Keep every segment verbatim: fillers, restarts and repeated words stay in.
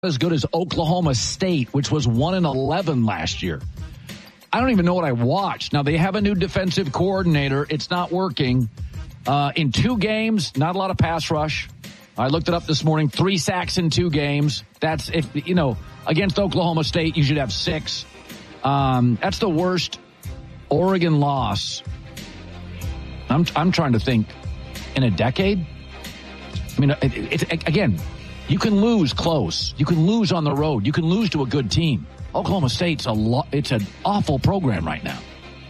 as good as Oklahoma State, which was one and eleven last year. I don't even know what I watched. Now, they have a new defensive coordinator. It's not working. Uh, in two games, not a lot of pass rush. I looked it up this morning. Three sacks in two games. That's, if you know, against Oklahoma State, you should have six. Um, that's the worst Oregon loss. I'm I'm trying to think in a decade. I mean, it, it, again, you can lose close. You can lose on the road. You can lose to a good team. Oklahoma State's a lo- it's an awful program right now.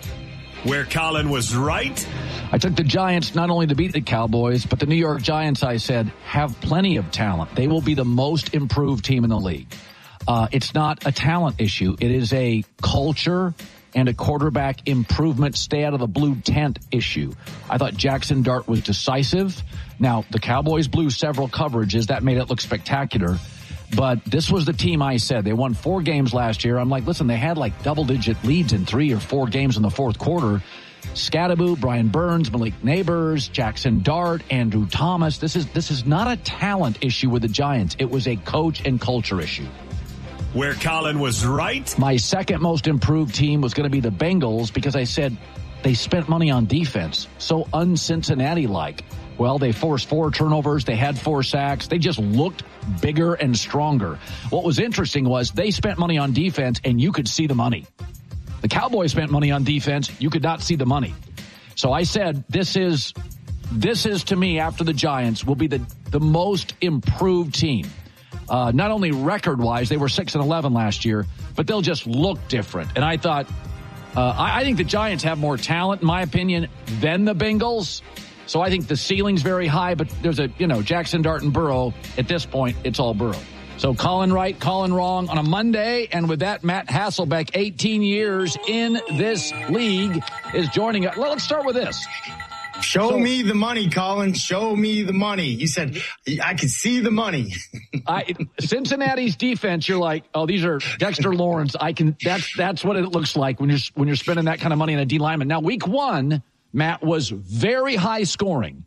Where Colin was right. I took the Giants not only to beat the Cowboys, but the New York Giants, I said, have plenty of talent. They will be the most improved team in the league. Uh, it's not a talent issue. It is a culture and a quarterback improvement, stay out of the blue tent issue. I thought Jackson Dart was decisive. Now, the Cowboys blew several coverages. That made it look spectacular. But this was the team I said. They won four games last year. I'm like, listen, they had like double-digit leads in three or four games in the fourth quarter. Scatterbo, Brian Burns, Malik Neighbors, Jackson Dart, Andrew Thomas. This is this is not a talent issue with the Giants. It was a coach and culture issue. Where Colin was right. My second most improved team was going to be the Bengals because I said they spent money on defense. So un-Cincinnati-like. Well, they forced four turnovers. They had four sacks. They just looked bigger and stronger. What was interesting was they spent money on defense, and you could see the money. The Cowboys spent money on defense. You could not see the money. So I said, this is, this is to me, after the Giants, will be the, the most improved team. Uh, not only record-wise, they were six and eleven last year, but they'll just look different. And I thought, uh, I, I think the Giants have more talent, in my opinion, than the Bengals. So I think the ceiling's very high, but there's a, you know, Jackson Dart and Burrow. At this point, it's all Burrow. So Colin right, Colin wrong on a Monday. And with that, Matt Hasselbeck, eighteen years in this league, is joining us. Well, let's start with this. Show so, me the money, Colin. Show me the money. You said, I can see the money. I, Cincinnati's defense, you're like, oh, these are Dexter Lawrence. I can, that's, that's what it looks like when you're, when you're spending that kind of money on a D lineman. Now, week one, Matt, was very high scoring.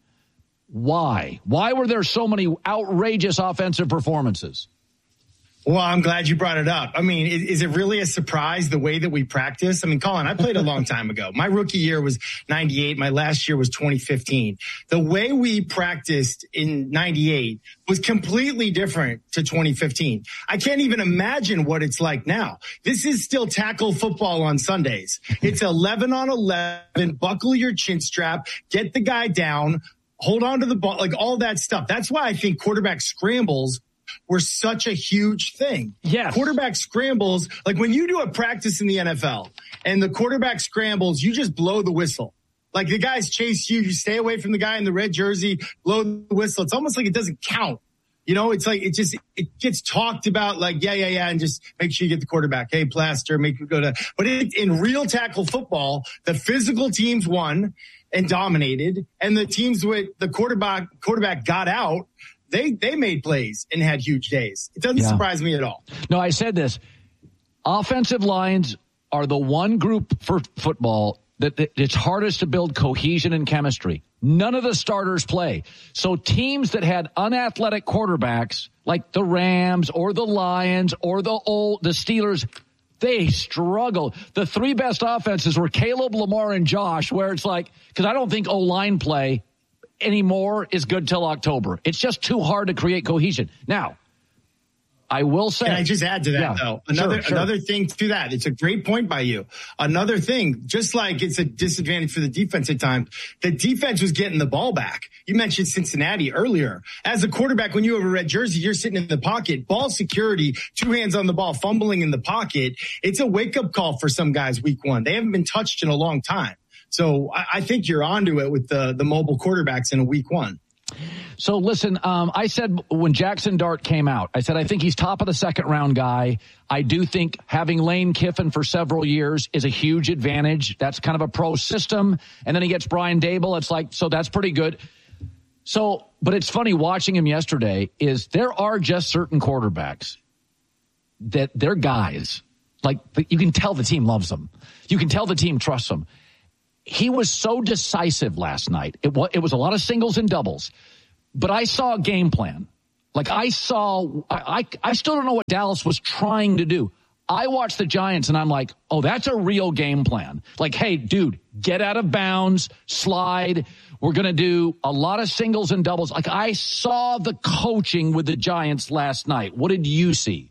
Why? Why were there so many outrageous offensive performances? Well, I'm glad you brought it up. I mean, is, is it really a surprise the way that we practice? I mean, Colin, I played a long time ago. My rookie year was ninety-eight. My last year was twenty fifteen. The way we practiced in ninety-eight was completely different to twenty fifteen. I can't even imagine what it's like now. This is still tackle football on Sundays. It's eleven on eleven, buckle your chin strap, get the guy down, hold on to the ball, like all that stuff. That's why I think quarterback scrambles were such a huge thing. Yes. Quarterback scrambles, like when you do a practice in the N F L and the quarterback scrambles, you just blow the whistle. Like the guys chase you, you stay away from the guy in the red jersey, blow the whistle. It's almost like it doesn't count. You know, it's like, it just, it gets talked about like, yeah, yeah, yeah. And just make sure you get the quarterback. Hey, plaster, make you go to, but it, in real tackle football, the physical teams won and dominated, and the teams with the quarterback, quarterback got out. They they made plays and had huge days. It doesn't yeah. surprise me at all. No, I said this. Offensive lines are the one group for football that, that it's hardest to build cohesion and chemistry. None of the starters play. So teams that had unathletic quarterbacks like the Rams or the Lions or the old the Steelers, they struggled. The three best offenses were Caleb, Lamar, and Josh, where it's like, because I don't think O-line play anymore is good till October. It's just too hard to create cohesion. Now, I will say. Can I just add to that, yeah, though? Another, sure, sure. another thing to that. It's a great point by you. Another thing, just like it's a disadvantage for the defense at times, the defense was getting the ball back. You mentioned Cincinnati earlier. As a quarterback, when you have a red jersey, you're sitting in the pocket, ball security, two hands on the ball, fumbling in the pocket. It's a wake-up call for some guys week one. They haven't been touched in a long time. So I, I think you're onto it with the, the mobile quarterbacks in a week one. So listen, um, I said when Jackson Dart came out, I said I think he's top of the second round guy. I do think having Lane Kiffin for several years is a huge advantage. That's kind of a pro system. And then he gets Brian Dable. It's like, so that's pretty good. So, but it's funny watching him yesterday is there are just certain quarterbacks that they're guys. Like you can tell the team loves them. You can tell the team trusts them. He was so decisive last night. It was, it was a lot of singles and doubles. But I saw a game plan. Like I saw, I, I, I still don't know what Dallas was trying to do. I watched the Giants and I'm like, oh, that's a real game plan. Like, hey, dude, get out of bounds, slide. We're going to do a lot of singles and doubles. Like I saw the coaching with the Giants last night. What did you see?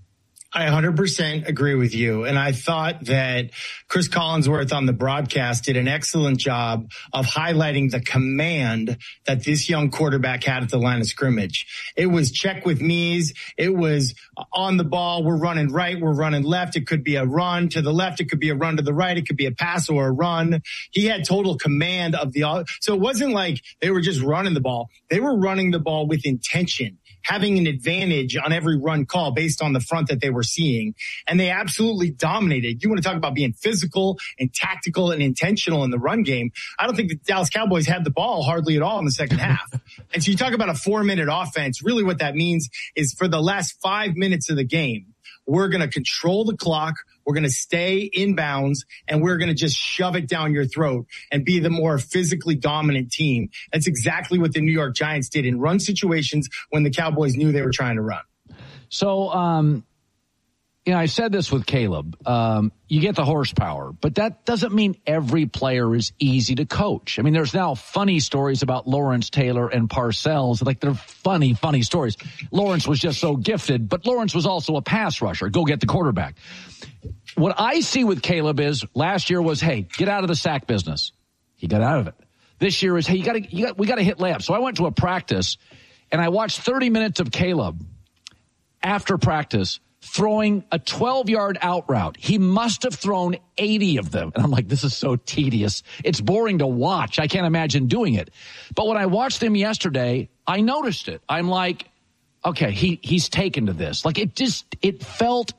I one hundred percent agree with you. And I thought that Chris Collinsworth on the broadcast did an excellent job of highlighting the command that this young quarterback had at the line of scrimmage. It was check with me's. It was on the ball. We're running right. We're running left. It could be a run to the left. It could be a run to the right. It could be a pass or a run. He had total command of the, so it wasn't like they were just running the ball. They were running the ball with intention, having an advantage on every run call based on the front that they were seeing. And they absolutely dominated. You want to talk about being physical and tactical and intentional in the run game. I don't think the Dallas Cowboys had the ball hardly at all in the second half. And so you talk about a four minute offense. Really what that means is for the last five minutes of the game, we're going to control the clock. We're going to stay in bounds and we're going to just shove it down your throat and be the more physically dominant team. That's exactly what the New York Giants did in run situations when the Cowboys knew they were trying to run. So, um, you know, I said this with Caleb. Um, you get the horsepower, but that doesn't mean every player is easy to coach. I mean, there's now funny stories about Lawrence Taylor and Parcells. Like, they're funny, funny stories. Lawrence was just so gifted, but Lawrence was also a pass rusher. Go get the quarterback. What I see with Caleb is last year was, hey, get out of the sack business. He got out of it. This year is, hey, you got to, you got, we got to hit layups. So I went to a practice and I watched thirty minutes of Caleb after practice throwing a twelve-yard out route. He must have thrown eighty of them. And I'm like, this is so tedious. It's boring to watch. I can't imagine doing it. But when I watched him yesterday, I noticed it. I'm like, okay, he he's taken to this. Like, it just, it felt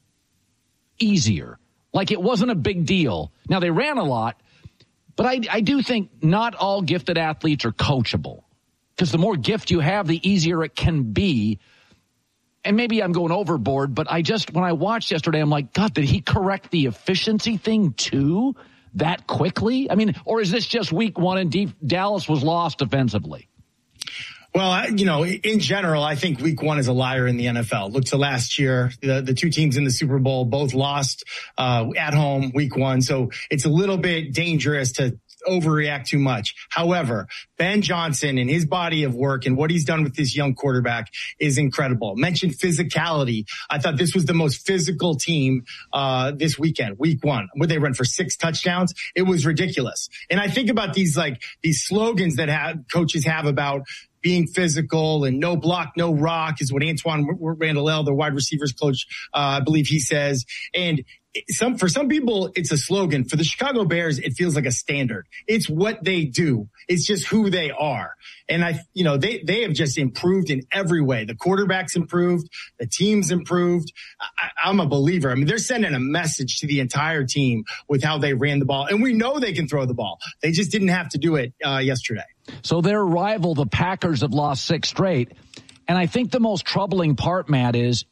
easier. Like, it wasn't a big deal. Now, they ran a lot, but I, I do think not all gifted athletes are coachable. Because the more gift you have, the easier it can be. And maybe I'm going overboard, but I just, when I watched yesterday, I'm like, God, did he correct the efficiency thing too that quickly? I mean, or is this just week one and deep, Dallas was lost defensively? Well, you know, in general, I think week one is a liar in the N F L. Look to last year, the, the two teams in the Super Bowl both lost uh, at home week one. So it's a little bit dangerous to overreact too much. However, Ben Johnson and his body of work and what he's done with this young quarterback is incredible. Mentioned physicality. I thought this was the most physical team uh this weekend, week one. Would they run for six touchdowns? It was ridiculous. And I think about these like these slogans that have, coaches have about being physical and no block, no rock is what Antoine Randall, the wide receivers coach, uh, I believe he says. And some, for some people, it's a slogan. For the Chicago Bears, it feels like a standard. It's what they do. It's just who they are. And I, you know, they, they have just improved in every way. The quarterback's improved. The team's improved. I, I'm a believer. I mean, they're sending a message to the entire team with how they ran the ball. And we know they can throw the ball. They just didn't have to do it uh, yesterday. So their rival, the Packers, have lost six straight. And I think the most troubling part, Matt, is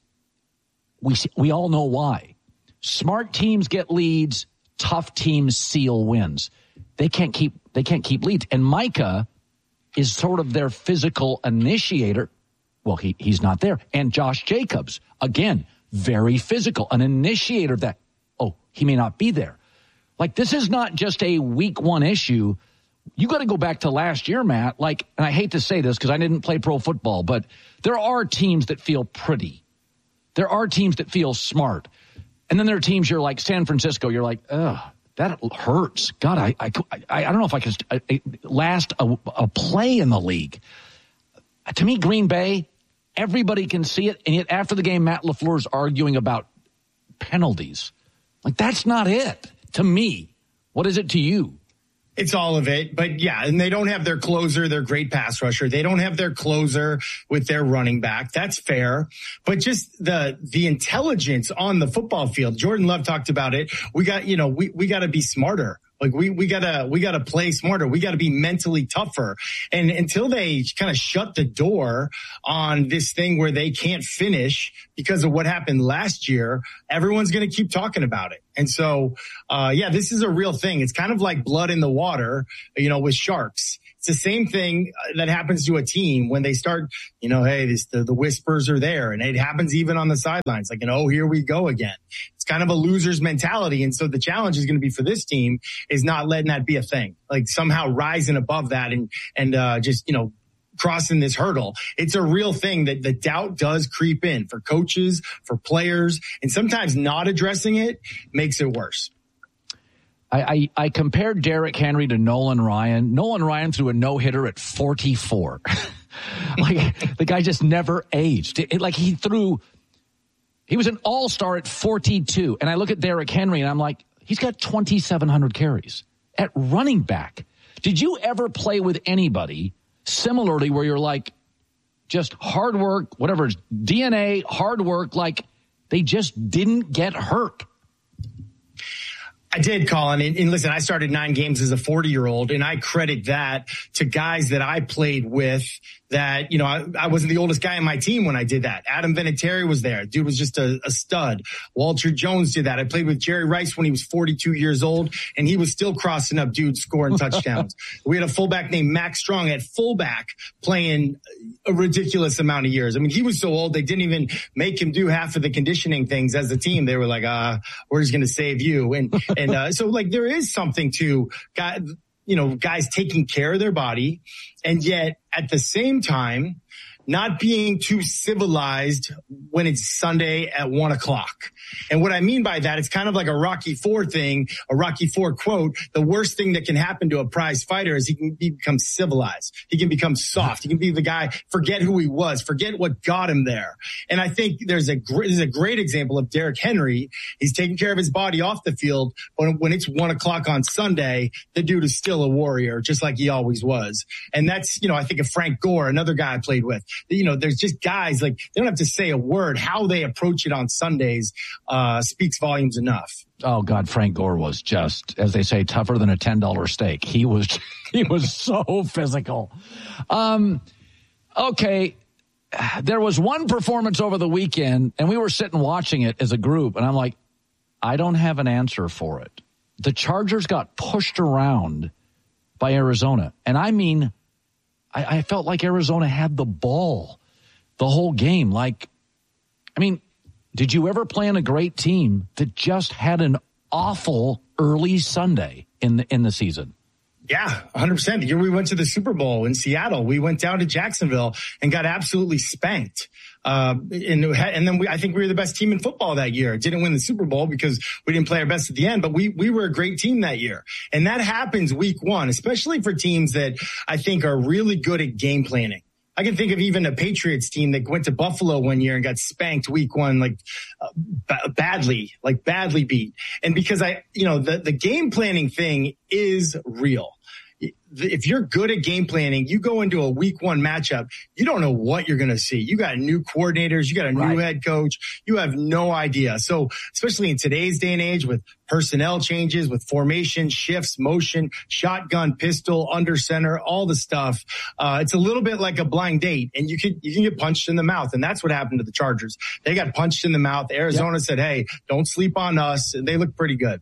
we we all know why. Smart teams get leads. Tough teams seal wins. They can't keep they can't keep leads. And Micah is sort of their physical initiator. Well, he he's not there. And Josh Jacobs, again, very physical, an initiator of that. Oh, he may not be there. Like, this is not just a week one issue. You got to go back to last year, Matt. Like, and I hate to say this because I didn't play pro football, but there are teams that feel pretty. There are teams that feel smart. And then there are teams you're like San Francisco. You're like, ugh, that hurts. God, I I, I, I don't know if I can I, I last a, a play in the league. To me, Green Bay, everybody can see it. And yet after the game, Matt LaFleur's arguing about penalties. Like, that's not it to me. What is it to you? It's all of it. But yeah, and they don't have their closer, their great pass rusher. They don't have their closer with their running back. That's fair. But just the, the intelligence on the football field. Jordan Love talked about it. We got, you know, we, we got to be smarter. Like we, we gotta, we gotta play smarter. We gotta be mentally tougher. And until they kind of shut the door on this thing where they can't finish because of what happened last year, everyone's going to keep talking about it. And so, uh, yeah, this is a real thing. It's kind of like blood in the water, you know, with sharks. It's the same thing that happens to a team when they start, you know, hey, this, the, the whispers are there. And it happens even on the sidelines. Like, you know, oh, here we go again. It's kind of a loser's mentality. And so the challenge is going to be for this team is not letting that be a thing. Like somehow rising above that and, and, uh, just, you know, crossing this hurdle. It's a real thing that the doubt does creep in for coaches, for players, and sometimes not addressing it makes it worse. I, I, I compared Derrick Henry to Nolan Ryan. Nolan Ryan threw a no-hitter at forty-four. Like, the guy just never aged. It, it, like, he threw, he was an all-star at forty-two. And I look at Derrick Henry, and I'm like, he's got twenty-seven hundred carries at running back. Did you ever play with anybody similarly where you're like, just hard work, whatever, D N A, hard work, like, they just didn't get hurt? I did, Colin. And, and listen, I started nine games as a forty-year-old, and I credit that to guys that I played with that, you know, I, I wasn't the oldest guy on my team when I did that. Adam Vinatieri was there. Dude was just a, a stud. Walter Jones did that. I played with Jerry Rice when he was forty-two years old, and he was still crossing up dudes scoring touchdowns. We had a fullback named Max Strong at fullback playing a ridiculous amount of years. I mean, he was so old, they didn't even make him do half of the conditioning things as a team. They were like, uh, we're just going to save you. And, and, uh, so like there is something to guys, you know, guys taking care of their body, and yet at the same time, not being too civilized when it's Sunday at one o'clock. And what I mean by that, it's kind of like a Rocky Four thing, a Rocky Four quote. The worst thing that can happen to a prize fighter is he can become civilized. He can become soft. He can be the guy, forget who he was, forget what got him there. And I think there's a great, there's a great example of Derrick Henry. He's taking care of his body off the field, but when it's one o'clock on Sunday, the dude is still a warrior, just like he always was. And that's, you know, I think of Frank Gore, another guy I played with. You know, there's just guys like they don't have to say a word. How they approach it on Sundays uh, speaks volumes enough. Oh God, Frank Gore was just, as they say, tougher than a ten dollar steak. He was, he was so physical. Um, okay, there was one performance over the weekend, and we were sitting watching it as a group, and I'm like, I don't have an answer for it. The Chargers got pushed around by Arizona, and I mean, I, I felt like Arizona had the ball the whole game. Like, I mean, did you ever play on a great team that just had an awful early Sunday in the, in the season? Yeah, one hundred percent. The year we went to the Super Bowl in Seattle, we went down to Jacksonville and got absolutely spanked. Uh, and, and then we, I think we were the best team in football that year. Didn't win the Super Bowl because we didn't play our best at the end, but we, we were a great team that year. And that happens week one, especially for teams that I think are really good at game planning. I can think of even a Patriots team that went to Buffalo one year and got spanked week one, like uh, b- badly, like badly beat. And because I, you know, the, the game planning thing is real. If you're good at game planning, you go into a week one matchup, you don't know what you're going to see. You got new coordinators, you got a new right. head coach, you have no idea. So especially in today's day and age with personnel changes, with formation, shifts, motion, shotgun, pistol, under center, all the stuff, uh, it's a little bit like a blind date, and you can, you can get punched in the mouth. And that's what happened to the Chargers. They got punched in the mouth. Arizona yep. said, hey, don't sleep on us. And they look pretty good.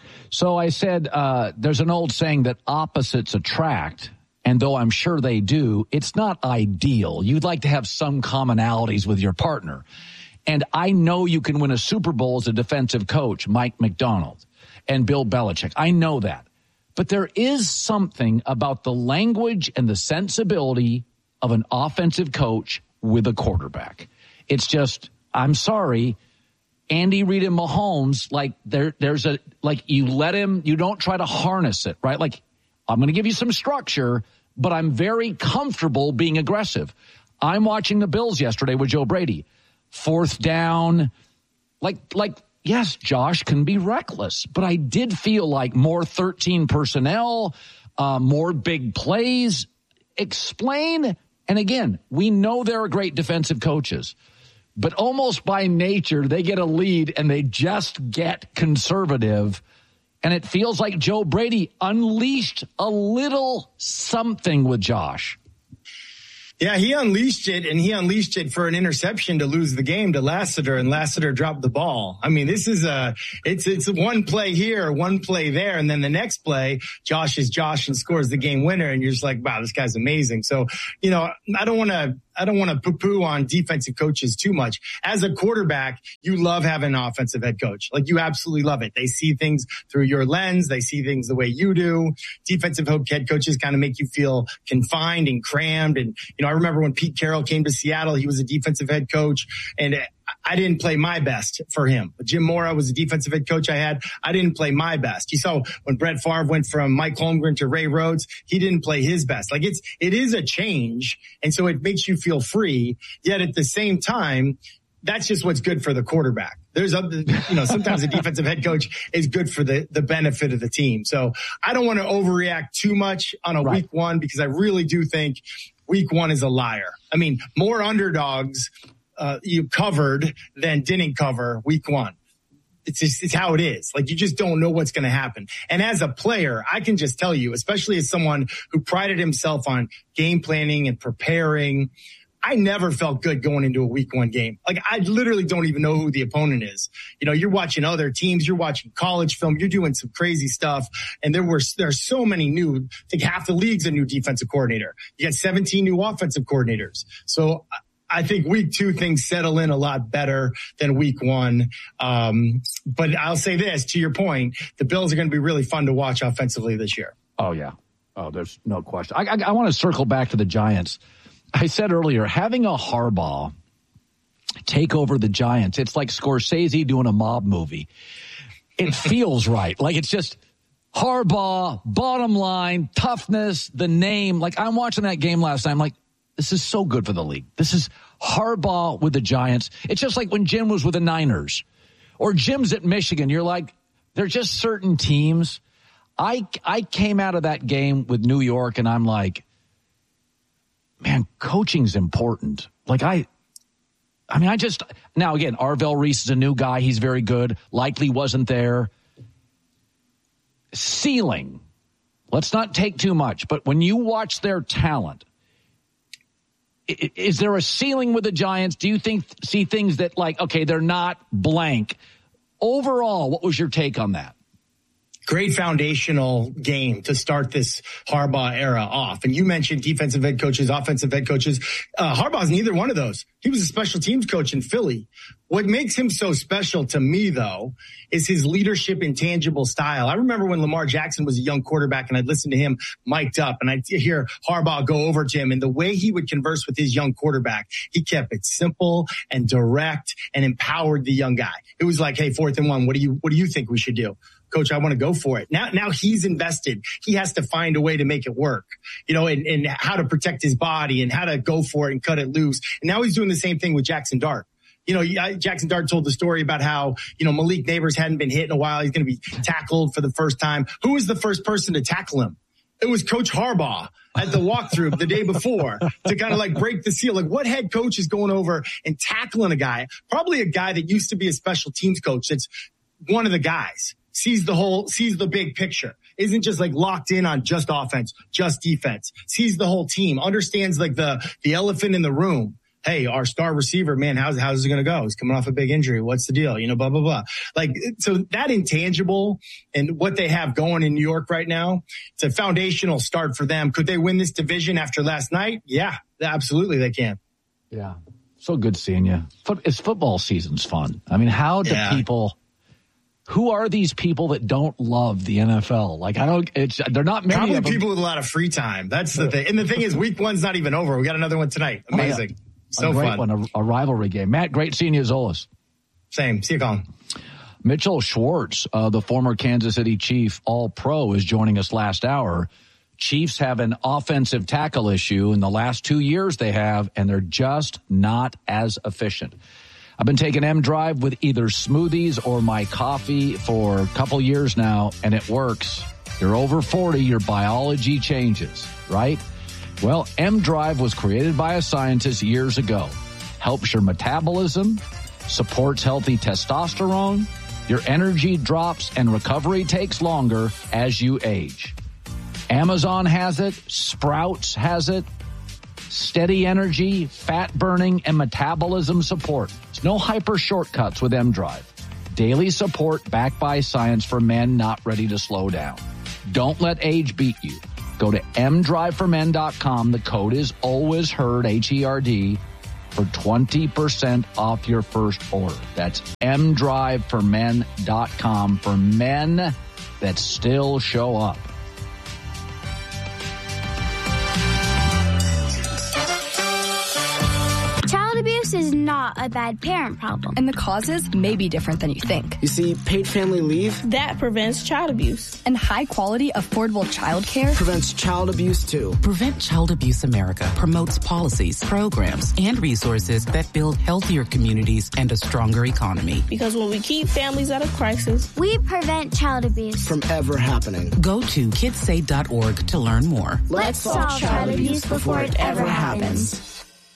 So I said, uh, there's an old saying that opposites attract, and though I'm sure they do, it's not ideal. You'd like to have some commonalities with your partner. And I know you can win a Super Bowl as a defensive coach, Mike McDonald and Bill Belichick. I know that. But there is something about the language and the sensibility of an offensive coach with a quarterback. It's just, I'm sorry, Andy Reid and Mahomes, like there, there's a, like you let him, you don't try to harness it, right? Like I'm going to give you some structure, but I'm very comfortable being aggressive. I'm watching the Bills yesterday with Joe Brady. Fourth down, like, like, yes, Josh can be reckless, but I did feel like more thirteen personnel, uh, more big plays. Explain. And again, we know there are great defensive coaches, but almost by nature, they get a lead and they just get conservative. And it feels like Joe Brady unleashed a little something with Josh. Yeah, he unleashed it, and he unleashed it for an interception to lose the game to Lassiter, and Lassiter dropped the ball. I mean, this is a, it's, it's one play here, one play there, and then the next play, Josh is Josh and scores the game winner, and you're just like, wow, this guy's amazing. So, you know, I don't want to, I don't want to poo-poo on defensive coaches too much. As a quarterback, you love having an offensive head coach. Like, you absolutely love it. They see things through your lens. They see things the way you do. Defensive head coaches kind of make you feel confined and crammed. And, you know, I remember when Pete Carroll came to Seattle, he was a defensive head coach, and I didn't play my best for him. Jim Mora was a defensive head coach I had. I didn't play my best. You saw when Brett Favre went from Mike Holmgren to Ray Rhodes, he didn't play his best. Like, it's, it is a change. And so it makes you feel free. Yet at the same time, that's just what's good for the quarterback. There's other, you know, sometimes a defensive head coach is good for the, the benefit of the team. So I don't want to overreact too much on a right. week one, because I really do think week one is a liar. I mean, more underdogs Uh, you covered than didn't cover week one. It's just, it's how it is. Like, you just don't know what's going to happen. And as a player, I can just tell you, especially as someone who prided himself on game planning and preparing, I never felt good going into a week one game. Like, I literally don't even know who the opponent is. You know, you're watching other teams, you're watching college film, you're doing some crazy stuff. And there were, there's so many new, I think half the league's a new defensive coordinator. You got seventeen new offensive coordinators. So I think week two things settle in a lot better than week one. Um, but I'll say this, to your point, the Bills are going to be really fun to watch offensively this year. Oh, yeah. Oh, there's no question. I, I, I want to circle back to the Giants. I said earlier, having a Harbaugh take over the Giants, it's like Scorsese doing a mob movie. It feels right. Like, it's just Harbaugh, bottom line, toughness, the name. Like, I'm watching that game last night. I'm like, this is so good for the league. This is Harbaugh with the Giants. It's just like when Jim was with the Niners or Jim's at Michigan. You're like, they're just certain teams. I, I came out of that game with New York, and I'm like, man, coaching's important. Like, I, I mean, I just, now again, Arvell Reese is a new guy. He's very good. Likely wasn't there. Ceiling. Let's not take too much. But when you watch their talent, is there a ceiling with the Giants? Do you think see things that, like, okay, they're not blank? Overall, what was your take on that? Great foundational game to start this Harbaugh era off. And you mentioned defensive head coaches, offensive head coaches. Uh, Harbaugh's neither one of those. He was a special teams coach in Philly. What makes him so special to me, though, is his leadership and tangible style. I remember when Lamar Jackson was a young quarterback, and I'd listen to him mic'd up, and I'd hear Harbaugh go over to him, and the way he would converse with his young quarterback, he kept it simple and direct and empowered the young guy. It was like, hey, fourth and one, what do you, what do you think we should do? Coach, I want to go for it. Now, now he's invested. He has to find a way to make it work, you know, and, and how to protect his body and how to go for it and cut it loose. And now he's doing the same thing with Jackson Dart. You know, Jackson Dart told the story about how, you know, Malik Neighbors hadn't been hit in a while. He's going to be tackled for the first time. Who was the first person to tackle him? It was Coach Harbaugh at the walkthrough the day before to kind of like break the seal. Like, what head coach is going over and tackling a guy? Probably a guy that used to be a special teams coach. That's one of the guys. Sees the whole, sees the big picture, isn't just like locked in on just offense, just defense, sees the whole team, understands like the, the elephant in the room. Hey, our star receiver, man, how's, how's it going to go? He's coming off a big injury. What's the deal? You know, blah, blah, blah. Like, so that intangible and what they have going in New York right now, it's a foundational start for them. Could they win this division after last night? Yeah, absolutely they can. Yeah. So good seeing you. Foot, it's football season's fun. I mean, how do yeah. people, who are these people that don't love the N F L? Like, I don't, it's, they're not many Probably of them. people with a lot of free time. That's the thing. And the thing is, week one's not even over. We got another one tonight. Amazing. Oh, yeah. So a great fun. one, a, a rivalry game. Matt, great seeing you as always. Same. See you, Colin. Mitchell Schwartz, uh, the former Kansas City Chief All-Pro, is joining us last hour. Chiefs have an offensive tackle issue in the last two years they have, and they're just not as efficient. I've been taking M-Drive with either smoothies or my coffee for a couple years now, and it works. You're over forty, your biology changes, right? Well, M-Drive was created by a scientist years ago. Helps your metabolism, supports healthy testosterone, your energy drops, and recovery takes longer as you age. Amazon has it. Sprouts has it. Steady energy, fat burning, and metabolism support. There's no hyper shortcuts with M-Drive. Daily support backed by science for men not ready to slow down. Don't let age beat you. Go to m drive for men dot com. The code is always heard, H E R D, for twenty percent off your first order. That's m drive for men dot com for men that still show up. Child abuse is not a bad parent problem. And the causes may be different than you think. You see, paid family leave, that prevents child abuse. And high quality, affordable childcare prevents child abuse too. Prevent Child Abuse America promotes policies, programs, and resources that build healthier communities and a stronger economy. Because when we keep families out of crisis, we prevent child abuse from ever happening. Go to kids say dot org to learn more. Let's solve child abuse before it ever happens.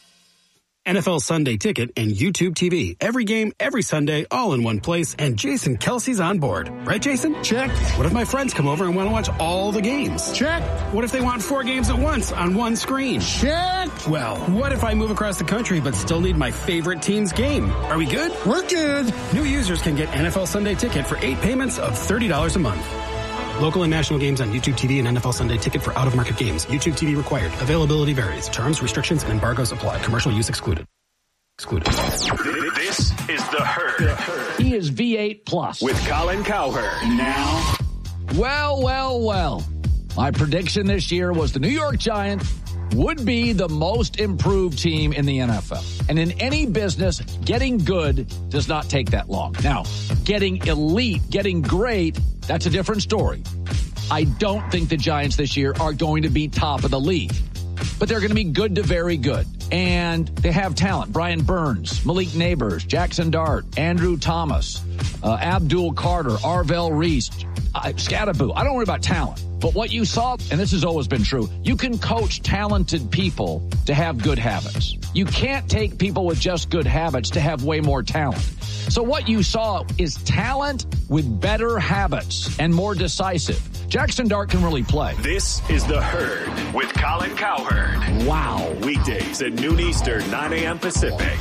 N F L Sunday Ticket and YouTube T V. Every game, every Sunday, all in one place, and Jason Kelsey's on board. Right, Jason? Check. What if my friends come over and want to watch all the games? Check. What if they want four games at once on one screen? Check. Well, what if I move across the country but still need my favorite team's game? Are we good? We're good. New users can get N F L Sunday Ticket for eight payments of thirty dollars a month. Local and national games on YouTube T V and N F L Sunday Ticket for out-of-market games. YouTube T V required. Availability varies. Terms, restrictions, and embargoes apply. Commercial use excluded. Excluded. This is The Herd. He is V eight plus. With Colin Cowherd. Now. Well, well, well. My prediction this year was the New York Giants would be the most improved team in the N F L. And in any business, getting good does not take that long. Now, getting elite, getting great, that's a different story. I don't think the Giants this year are going to be top of the league, but they're going to be good to very good. And they have talent. Brian Burns, Malik Neighbors, Jackson Dart, Andrew Thomas, uh, Abdul Carter, Arvell Reese, uh, Scadaboo. I don't worry about talent. But what you saw, and this has always been true, you can coach talented people to have good habits. You can't take people with just good habits to have way more talent. So what you saw is talent with better habits and more decisive. Jackson Dart can really play. This is The Herd with Colin Cowherd. Wow. Weekdays at noon Eastern, nine a.m. Pacific.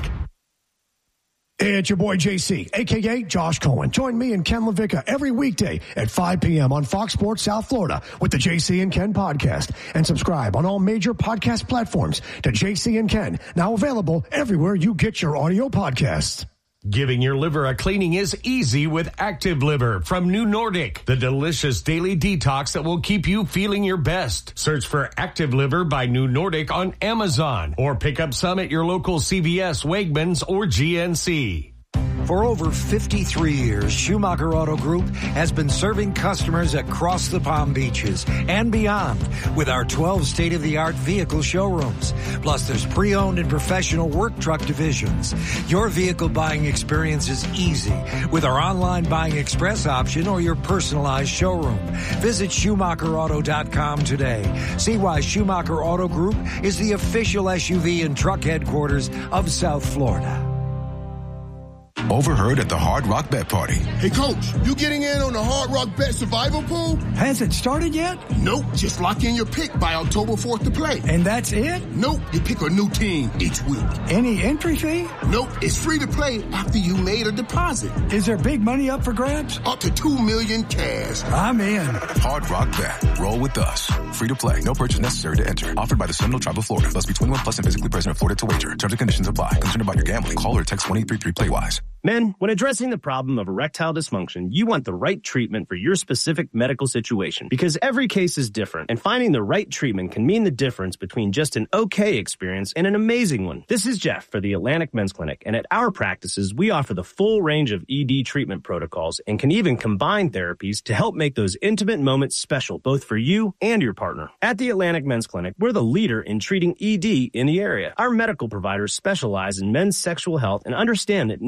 Hey, it's your boy J C, a k a. Josh Cohen. Join me and Ken LaVicka every weekday at five p.m. on Fox Sports South Florida with the J C and Ken podcast. And subscribe on all major podcast platforms to J C and Ken, now available everywhere you get your audio podcasts. Giving your liver a cleaning is easy with Active Liver from New Nordic, the delicious daily detox that will keep you feeling your best. Search for Active Liver by New Nordic on Amazon or pick up some at your local C V S, Wegmans, or G N C. For over fifty-three years, Schumacher Auto Group has been serving customers across the Palm Beaches and beyond with our twelve state-of-the-art vehicle showrooms. Plus, there's pre-owned and professional work truck divisions. Your vehicle buying experience is easy with our online buying express option or your personalized showroom. Visit Schumacher Auto dot com today. See why Schumacher Auto Group is the official S U V and truck headquarters of South Florida. Overheard at the Hard Rock Bet Party. Hey, Coach, you getting in on the Hard Rock Bet Survival Pool? Has it started yet? Nope. Just lock in your pick by October fourth to play. And that's it? Nope. You pick a new team each week. Any entry fee? Nope. It's free to play after you made a deposit. Is there big money up for grabs? Up to two million cash. I'm in. Hard Rock Bet. Roll with us. Free to play. No purchase necessary to enter. Offered by the Seminole Tribe of Florida. Must be twenty-one plus and physically present in Florida to wager. Terms and conditions apply. Concerned about your gambling? Call or text one eight three three play wise. Men, when addressing the problem of erectile dysfunction, you want the right treatment for your specific medical situation because every case is different, and finding the right treatment can mean the difference between just an okay experience and an amazing one. This is Jeff for the Atlantic Men's Clinic, and at our practices, we offer the full range of E D treatment protocols and can even combine therapies to help make those intimate moments special, both for you and your partner. At the Atlantic Men's Clinic, we're the leader in treating E D in the area. Our medical providers specialize in men's sexual health and understand that no two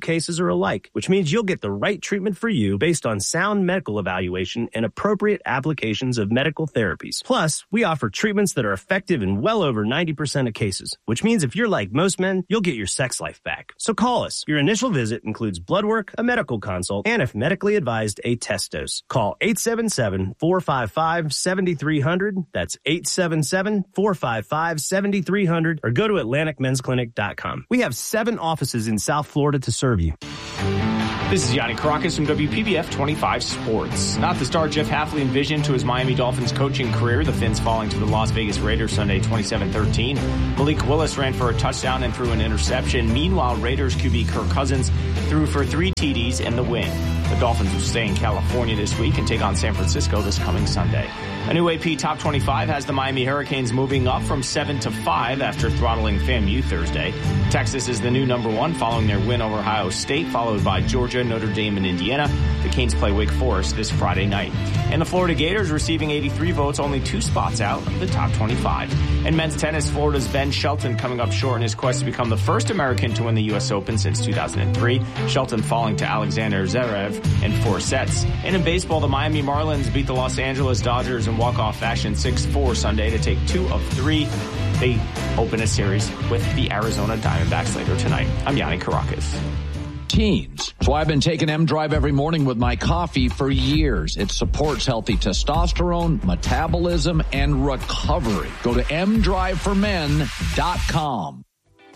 cases are alike, which means you'll get the right treatment for you based on sound medical evaluation and appropriate applications of medical therapies. Plus, we offer treatments that are effective in well over ninety percent of cases, which means if you're like most men, you'll get your sex life back. So call us. Your initial visit includes blood work, a medical consult, and if medically advised, a test dose. Call eight seven seven, four five five, seven three zero zero. That's eight seven seven, four five five, seven three zero zero or go to atlantic men's clinic dot com. We have seven offices in South Florida to serve you. This is Yanni Caracas from W P B F twenty-five Sports. Not the star Jeff Hafley envisioned to his Miami Dolphins coaching career. The Fins falling to the Las Vegas Raiders Sunday twenty-seven thirteen. Malik Willis ran for a touchdown and threw an interception. Meanwhile, Raiders Q B Kirk Cousins threw for three T Ds in the win. The Dolphins will stay in California this week and take on San Francisco this coming Sunday. A new A P Top twenty-five has the Miami Hurricanes moving up from seven to five after throttling FAMU Thursday. Texas is the new number one following their win over Ohio State, followed by Georgia, Notre Dame, and Indiana. The Canes play Wake Forest this Friday night. And the Florida Gators receiving eighty-three votes, only two spots out of the top twenty-five. In men's tennis, Florida's Ben Shelton coming up short in his quest to become the first American to win the U S Open since two thousand three. Shelton falling to Alexander Zverev in four sets. And in baseball, the Miami Marlins beat the Los Angeles Dodgers in walk-off fashion six four Sunday to take two of three. They open a series with the Arizona Diamondbacks later tonight. I'm Yanni Caracas. Teens. So I've been taking M-Drive every morning with my coffee for years. It supports healthy testosterone, metabolism, and recovery. Go to m drive for men dot com.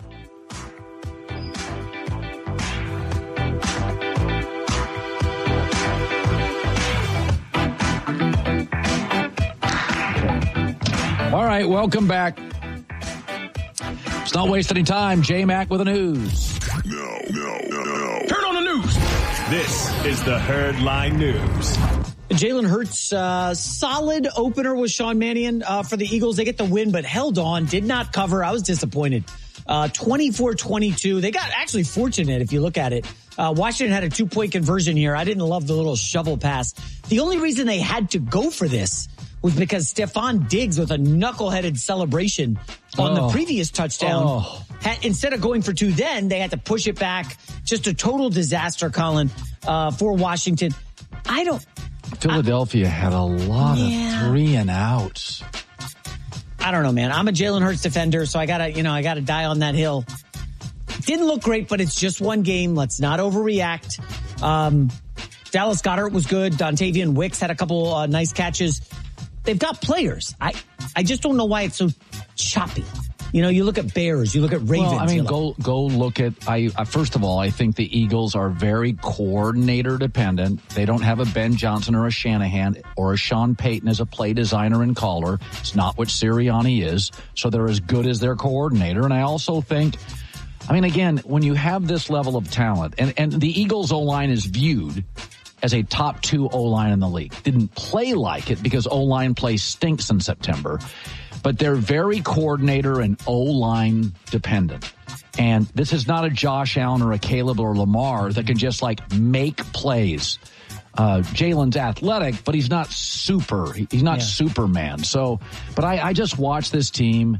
All right, welcome back. Let's not waste any time. J-Mac with the news. No, no, no, no. Turn on the news. This is the Herdline News. Jalen Hurts, uh, solid opener with Sean Mannion uh, for the Eagles. They get the win, but held on, did not cover. I was disappointed. Uh, twenty-four twenty-two. They got actually fortunate if you look at it. Uh, Washington had a two-point conversion here. I didn't love the little shovel pass. The only reason they had to go for this was because Stephon Diggs with a knuckleheaded celebration on oh. the previous touchdown. Oh. Had, instead of going for two then, they had to push it back. Just a total disaster, Colin, uh, for Washington. I don't... Philadelphia I, had a lot yeah. of three and outs. I don't know, man. I'm a Jalen Hurts defender, so I gotta, you know, I gotta die on that hill. Didn't look great, but it's just one game. Let's not overreact. Um, Dallas Goedert was good. Dontavian Wicks had a couple uh, nice catches. They've got players. I, I just don't know why it's so choppy. You know, you look at Bears, you look at Ravens. Well, I mean, like, go go look at. I uh, first of all, I think the Eagles are very coordinator dependent. They don't have a Ben Johnson or a Shanahan or a Sean Payton as a play designer and caller. It's not what Sirianni is. So they're as good as their coordinator. And I also think, I mean, again, when you have this level of talent, and and the Eagles O-line is viewed as a top two O-line in the league. Didn't play like it because O-line play stinks in September. But they're very coordinator and O-line dependent. And this is not a Josh Allen or a Caleb or Lamar that can just like make plays. Uh, Jalen's athletic, but he's not super. He's not yeah. Superman. So, but I, I just watched this team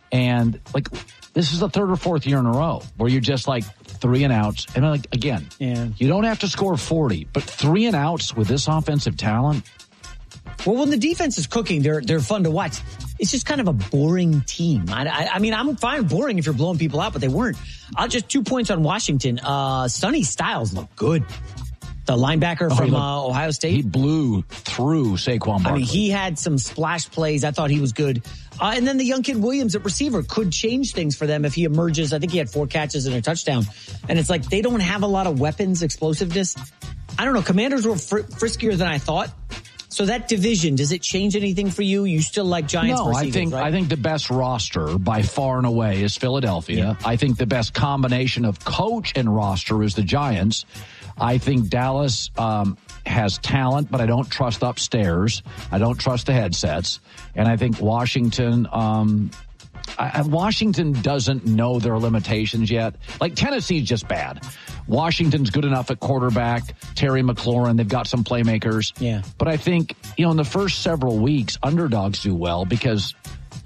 and like, this is the third or fourth year in a row where you're just like three and outs. And like, again, yeah. you don't have to score forty, but three and outs with this offensive talent. Well, when the defense is cooking, they're they're fun to watch. It's just kind of a boring team. I, I, I mean, I'm fine boring if you're blowing people out, but they weren't. I'll just two points on Washington. Uh, Sonny Styles looked good. The linebacker oh, from looked, uh, Ohio State. He blew through Saquon Barkley. I mean, he had some splash plays. I thought he was good. Uh, and then the young kid Williams at receiver could change things for them if he emerges. I think he had four catches and a touchdown. And it's like they don't have a lot of weapons, explosiveness. I don't know. Commanders were fr- friskier than I thought. So that division, does it change anything for you? You still like Giants no, versus I Eagles, think right? I think the best roster by far and away is Philadelphia. Yeah. I think the best combination of coach and roster is the Giants. I think Dallas um, has talent, but I don't trust upstairs. I don't trust the headsets. And I think Washington, um, I, Washington doesn't know their limitations yet. Like Tennessee's just bad. Washington's good enough at quarterback. Terry McLaurin, they've got some playmakers. Yeah. But I think, you know, in the first several weeks, underdogs do well because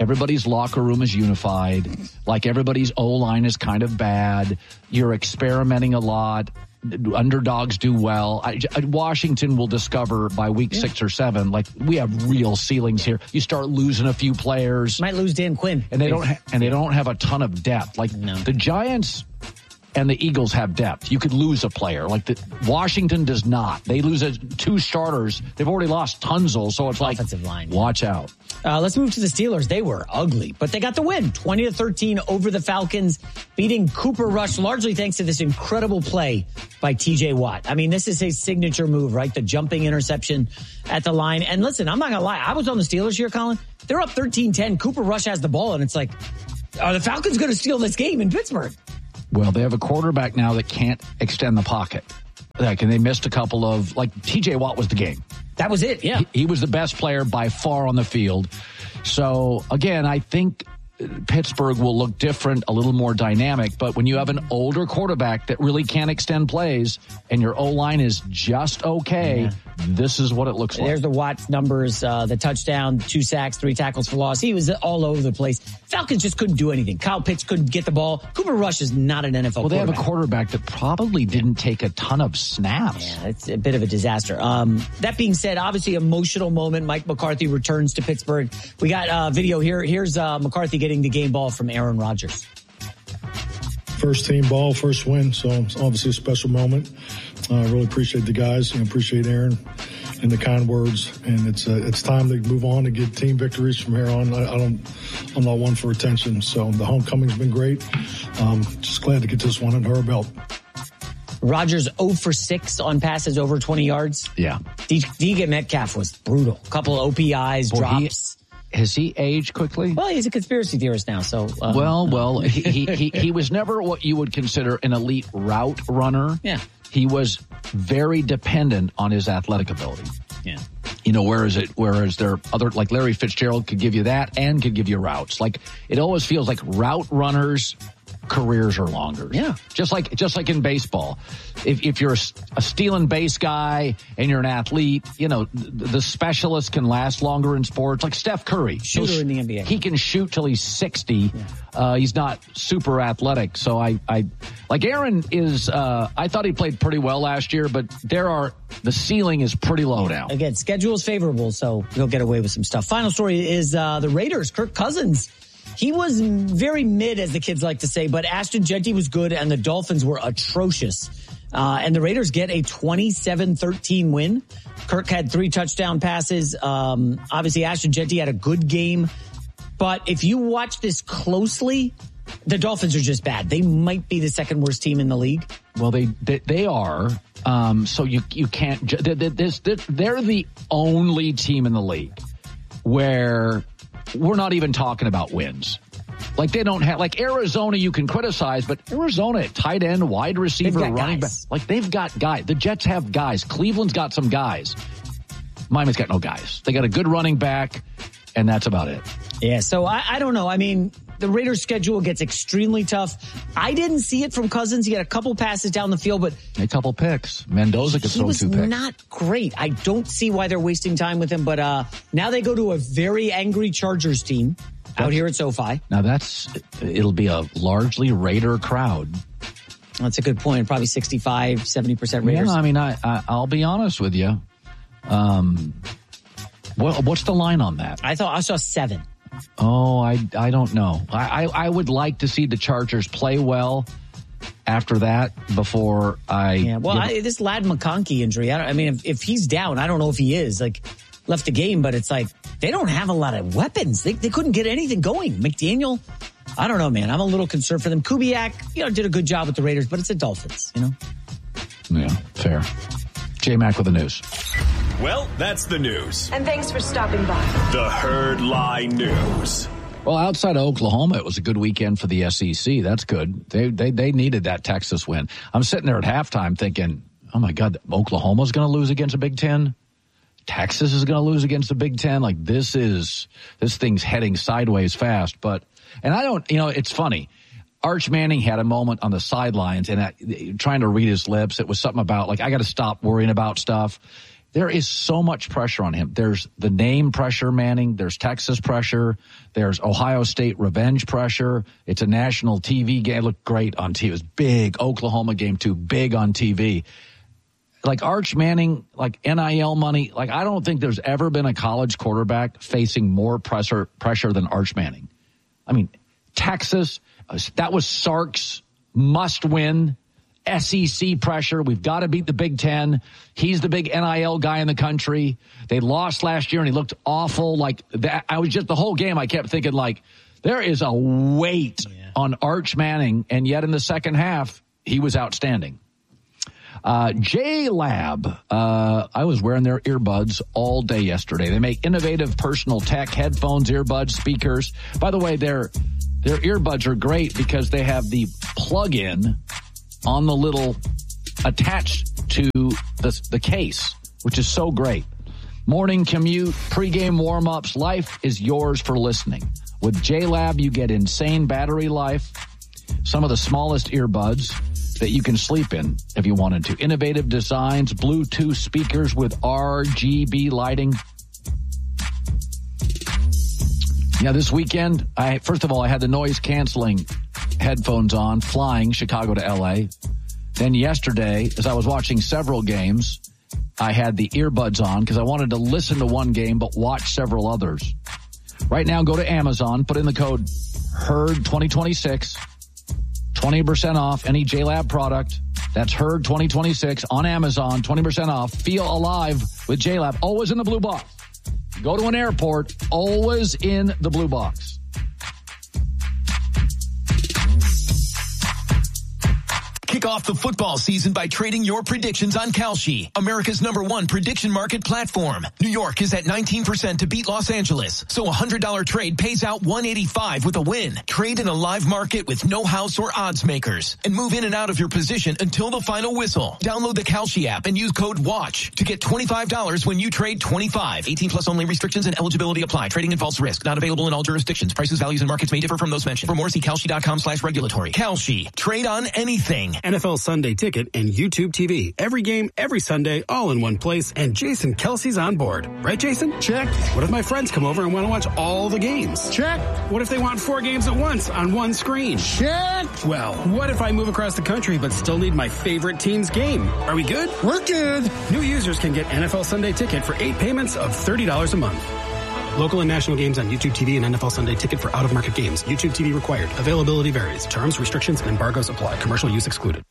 Everybody's locker room is unified. Like everybody's O-line is kind of bad. You're experimenting a lot. Underdogs do well. I, Washington will discover by week yeah. six or seven, like we have real ceilings here. You start losing a few players. Might lose Dan Quinn. And they don't ha- and they don't have a ton of depth. Like no. the Giants and the Eagles have depth. You could lose a player. Like the Washington does not. They lose a, two starters. They've already lost Tunzel, so it's like offensive line. Watch out. Uh, let's move to the Steelers. They were ugly, but they got the win, twenty to thirteen over the Falcons, beating Cooper Rush largely thanks to this incredible play by T J Watt. I mean, this is his signature move, right? The jumping interception at the line. And listen, I'm not gonna lie. I was on the Steelers here, Colin. They're up thirteen ten. Cooper Rush has the ball, and it's like, are the Falcons going to steal this game in Pittsburgh? Well, they have a quarterback now that can't extend the pocket. Like, and they missed a couple of, like, T J Watt was the game. That was it, yeah. He, he was the best player by far on the field. So, again, I think Pittsburgh will look different, a little more dynamic. But when you have an older quarterback that really can't extend plays and your O-line is just okay, yeah. this is what it looks like. There's the Watt numbers, uh, the touchdown, two sacks, three tackles for loss. He was all over the place. Falcons just couldn't do anything. Kyle Pitts couldn't get the ball. Cooper Rush is not an N F L well, they quarterback. have a quarterback that probably didn't take a ton of snaps. Yeah, it's a bit of a disaster. Um, that being said, obviously emotional moment. Mike McCarthy returns to Pittsburgh. We got uh, video here. Here's uh, McCarthy getting the game ball from Aaron Rodgers. First team ball, first win, so it's obviously a special moment. I uh, really appreciate the guys, you know, appreciate Aaron and the kind words. And it's uh, it's time to move on and get team victories from here on. I, I don't, I'm not one for attention, so the homecoming's been great. Um, just glad to get this one under our belt. Rodgers zero for six on passes over twenty yards. Yeah. D K Metcalf was brutal. Couple of O P Is, Boy, drops. He- Has he aged quickly? Well, he's a conspiracy theorist now, so. Um, well, well, he, he, he, he was never what you would consider an elite route runner. Yeah. He was very dependent on his athletic ability. Yeah. You know, whereas it, whereas there other, like Larry Fitzgerald could give you that and could give you routes. Like, it always feels like route runners, careers are longer. Yeah. Just like, just like in baseball. If, if you're a, a steal and base guy and you're an athlete, you know, the, the specialist can last longer in sports. Like Steph Curry. Shooter in the N B A. He can shoot till he's sixty. Yeah. Uh, he's not super athletic. So I, I, like Aaron is, uh, I thought he played pretty well last year, but there are, the ceiling is pretty low now. Again, schedule is favorable, so he'll get away with some stuff. Final story is, uh, the Raiders, Kirk Cousins. He was very mid, as the kids like to say, but Ashton Jeanty was good and the Dolphins were atrocious. Uh, and the Raiders get a twenty-seven thirteen win. Kirk had three touchdown passes. Um, obviously, Ashton Jeanty had a good game. But if you watch this closely, the Dolphins are just bad. They might be the second worst team in the league. Well, they they, they are. Um, so you you can't. They're, they're the only team in the league where we're not even talking about wins. Like they don't have, like Arizona you can criticize, but Arizona at tight end, wide receiver, running back, like they've got guys. The Jets have guys. Cleveland's got some guys. Miami's got no guys. They got a good running back, and that's about it. Yeah, so I, I don't know. I mean, the Raiders' schedule gets extremely tough. I didn't see it from Cousins. He had a couple passes down the field, but a couple picks. Mendoza could throw two picks. He was not great. I don't see why they're wasting time with him, but uh, now they go to a very angry Chargers team that's, out here at SoFi. Now that's, it'll be a largely Raider crowd. That's a good point. Probably sixty-five, seventy percent Raiders. Yeah, I mean, I, I, I'll be honest with you. Um, what, what's the line on that? I thought I saw seven. Oh, I I don't know. I, I, I would like to see the Chargers play well after that before I. Yeah, well, I, this Ladd McConkey injury, I, don't, I mean, if, if he's down, I don't know if he is. Like, left the game, but it's like they don't have a lot of weapons. They, they couldn't get anything going. McDaniel, I don't know, man. I'm a little concerned for them. Kubiak, you know, did a good job with the Raiders, but it's the Dolphins, you know? Yeah, fair. J-Mac with the news. Well, that's the news. And thanks for stopping by. The Herd Lie News. Well, outside of Oklahoma, it was a good weekend for the S E C. That's good. They they they needed that Texas win. I'm sitting there at halftime thinking, oh my God, Oklahoma's going to lose against a Big Ten? Texas is going to lose against the Big Ten? Like this is, this thing's heading sideways fast. But, and I don't, you know, it's funny. Arch Manning had a moment on the sidelines and I, trying to read his lips. It was something about like, I got to stop worrying about stuff. There is so much pressure on him. There's the name pressure, Manning. There's Texas pressure. There's Ohio State revenge pressure. It's a national T V game. It looked great on T V. It was big. Oklahoma game, too, big on T V. Like Arch Manning, like N I L money, like I don't think there's ever been a college quarterback facing more pressure pressure than Arch Manning. I mean, Texas, that was Sark's must win. S E C pressure. We've got to beat the Big Ten. He's the big N I L guy in the country. They lost last year and he looked awful. Like that. I was just the whole game. I kept thinking like there is a weight yeah. on Arch Manning. And yet in the second half, he was outstanding. Uh, J-Lab. Uh, I was wearing their earbuds all day yesterday. They make innovative personal tech, headphones, earbuds, speakers. By the way, their, their earbuds are great because they have the plug-in on the little attached to the, the case, which is so great. Morning commute, pregame warm-ups, life is yours for listening. With J-Lab, you get insane battery life, some of the smallest earbuds that you can sleep in if you wanted to. Innovative designs, Bluetooth speakers with R G B lighting. Yeah, this weekend, I first of all, I had the noise-canceling headphones on, flying Chicago to L A. Then yesterday, as I was watching several games, I had the earbuds on because I wanted to listen to one game but watch several others. Right now, go to Amazon, put in the code HERD twenty twenty-six, twenty percent off any J-Lab product. That's HERD twenty twenty-six on Amazon, twenty percent off. Feel alive with J-Lab, always in the blue box. Go to an airport, always in the blue box. Kick off the football season by trading your predictions on Kalshi, America's number one prediction market platform. New York is at nineteen percent to beat Los Angeles, so a one hundred dollars trade pays out one eighty-five with a win. Trade in a live market with no house or odds makers, and move in and out of your position until the final whistle. Download the Kalshi app and use code WATCH to get twenty-five dollars when you trade twenty-five. eighteen plus only. Restrictions and eligibility apply. Trading involves risk. Not available in all jurisdictions. Prices, values, and markets may differ from those mentioned. For more, see Kalshi.com slash regulatory. Kalshi. Trade on anything. N F L Sunday Ticket and YouTube T V. Every game, every Sunday, all in one place, and Jason Kelsey's on board. Right, Jason? Check. What if my friends come over and want to watch all the games? Check. What if they want four games at once on one screen? Check. Well, what if I move across the country but still need my favorite team's game? Are we good? We're good. New users can get N F L Sunday Ticket for eight payments of thirty dollars a month. Local and national games on YouTube T V and N F L Sunday Ticket for out-of-market games. YouTube T V required. Availability varies. Terms, restrictions, and embargoes apply. Commercial use excluded.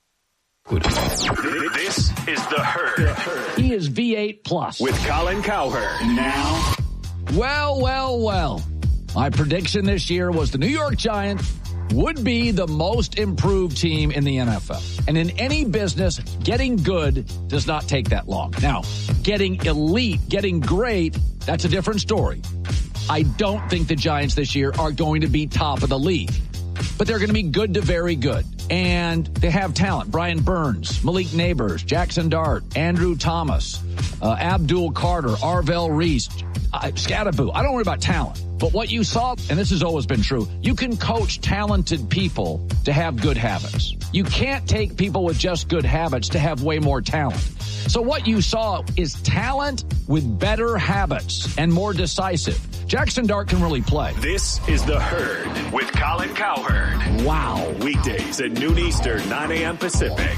This is the Herd. He is V eight plus. With Colin Cowherd. Now. Well, well, well. My prediction this year was the New York Giants would be the most improved team in the N F L. And in any business, getting good does not take that long. Now, getting elite, getting great, that's a different story. I don't think the Giants this year are going to be top of the league. But they're going to be good to very good. And they have talent. Brian Burns, Malik Neighbors, Jackson Dart, Andrew Thomas, uh, Abdul Carter, Arvell Reese, uh, Scattaboo. I don't worry about talent. But what you saw, and this has always been true, you can coach talented people to have good habits. You can't take people with just good habits to have way more talent. So what you saw is talent with better habits and more decisive. Jackson Dart can really play. This is The Herd with Colin Cowherd. Wow. Weekdays at noon Eastern, nine a.m. Pacific.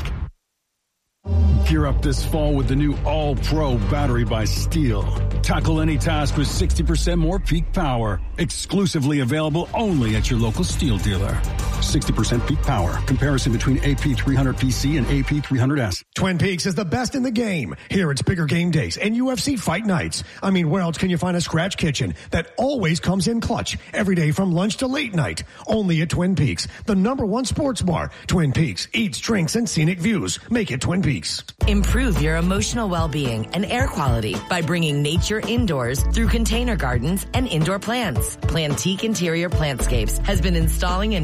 Gear up this fall with the new All-Pro battery by Steel. Tackle any task with sixty percent more peak power. Exclusively available only at your local Steel dealer. sixty percent peak power. Comparison between A P three hundred P C and A P three hundred S. Twin Peaks is the best in the game. Here it's bigger game days and U F C fight nights. I mean, where else can you find a scratch kitchen that always comes in clutch every day from lunch to late night? Only at Twin Peaks, the number one sports bar. Twin Peaks eats, drinks, and scenic views. Make it Twin Peaks. Improve your emotional well-being and air quality by bringing nature indoors through container gardens and indoor plants. Plantique Interior Plantscapes has been installing and maintaining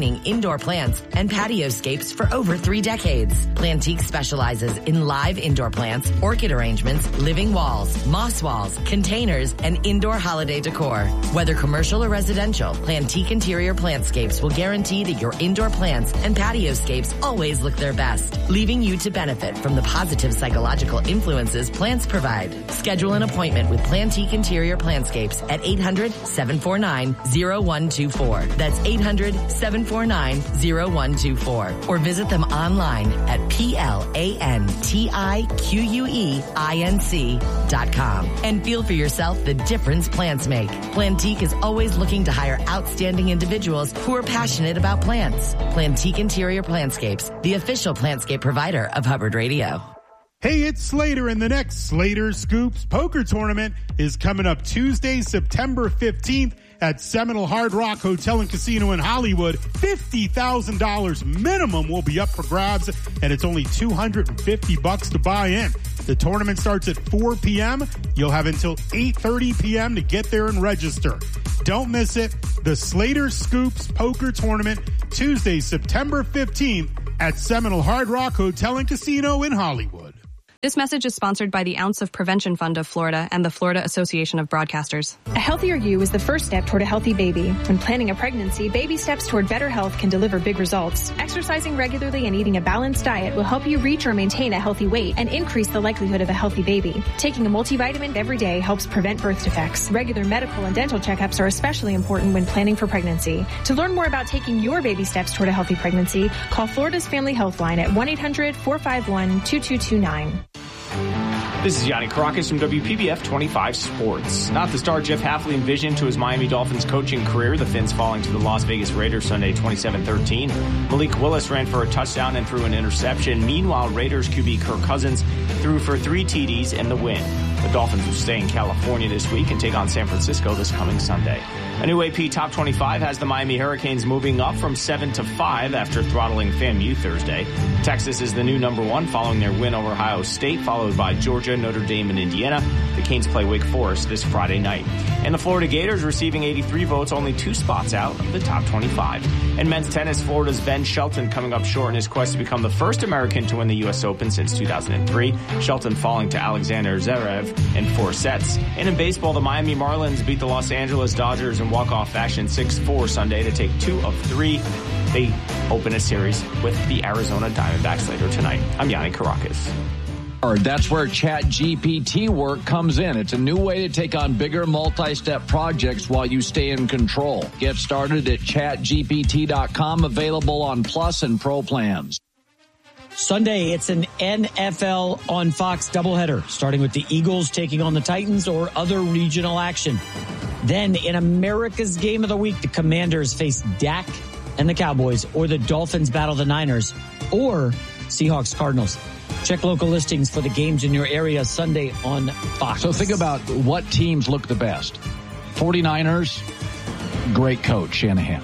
bringing indoor plants and patioscapes for over three decades. Plantique specializes in live indoor plants, orchid arrangements, living walls, moss walls, containers, and indoor holiday decor. Whether commercial or residential, Plantique Interior Plantscapes will guarantee that your indoor plants and patioscapes always look their best, leaving you to benefit from the positive psychological influences plants provide. Schedule an appointment with Plantique Interior Plantscapes at eight hundred, seven four nine, zero one two four. That's eight hundred, seven four nine, zero one two four. Or visit them online at P L A N T I Q U E I N C dot com and feel for yourself the difference plants make. Plantique is always looking to hire outstanding individuals who are passionate about plants. Plantique Interior Plantscapes, the official plantscape provider of Hubbard Radio. Hey, it's Slater, and the next Slater Scoops Poker Tournament is coming up Tuesday, September fifteenth at Seminole Hard Rock Hotel and Casino in Hollywood. fifty thousand dollars minimum will be up for grabs, and it's only two hundred fifty bucks to buy in. The tournament starts at four p.m. You'll have until eight thirty p.m. to get there and register. Don't miss it. The Slater Scoops Poker Tournament, Tuesday, September fifteenth at Seminole Hard Rock Hotel and Casino in Hollywood. This message is sponsored by the Ounce of Prevention Fund of Florida and the Florida Association of Broadcasters. A healthier you is the first step toward a healthy baby. When planning a pregnancy, baby steps toward better health can deliver big results. Exercising regularly and eating a balanced diet will help you reach or maintain a healthy weight and increase the likelihood of a healthy baby. Taking a multivitamin every day helps prevent birth defects. Regular medical and dental checkups are especially important when planning for pregnancy. To learn more about taking your baby steps toward a healthy pregnancy, call Florida's Family Health Line at one eight hundred, four five one, two two two nine. This is Yanni Caracas from W P B F twenty-five Sports. Not the star Jeff Hafley envisioned to his Miami Dolphins coaching career. The Fins falling to the Las Vegas Raiders Sunday twenty-seven thirteen. Malik Willis ran for a touchdown and threw an interception. Meanwhile, Raiders Q B Kirk Cousins threw for three T Ds in the win. The Dolphins will stay in California this week and take on San Francisco this coming Sunday. A new A P Top twenty-five has the Miami Hurricanes moving up from seven to five after throttling FAMU Thursday. Texas is the new number one following their win over Ohio State, followed by Georgia, Notre Dame, and Indiana. The Canes play Wake Forest this Friday night. And the Florida Gators receiving eighty-three votes, only two spots out of the top twenty-five. In men's tennis, Florida's Ben Shelton coming up short in his quest to become the first American to win the U S Open since two thousand three. Shelton falling to Alexander Zverev in four sets. And in baseball, the Miami Marlins beat the Los Angeles Dodgers in walk-off fashion six four Sunday to take two of three. They open a series with the Arizona Diamondbacks later tonight. I'm Yanni Caracas. That's where Chat G P T work comes in. It's a new way to take on bigger multi-step projects while you stay in control. Get started at chat G P T dot com, available on Plus and Pro plans. Sunday, it's an N F L on Fox doubleheader, starting with the Eagles taking on the Titans or other regional action. Then in America's Game of the Week, the Commanders face Dak and the Cowboys, or the Dolphins battle the Niners, or Seahawks Cardinals. Check local listings for the games in your area Sunday on Fox. So think about what teams look the best. forty-niners, great coach, Shanahan.